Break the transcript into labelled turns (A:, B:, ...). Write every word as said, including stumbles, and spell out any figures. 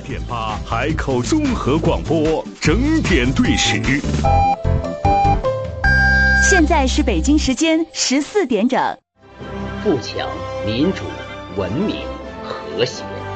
A: 点八海口综合广播，整点对时。
B: 现在是北京时间十四点整。
C: 富强、民主、文明、和谐。